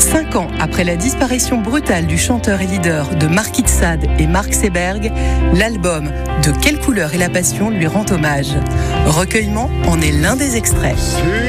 5 ans après la disparition brutale du chanteur et leader de Marquis de Sade et Mark Seberg, l'album De quelle couleur est la passion lui rend hommage. Recueillement en est l'un des extraits.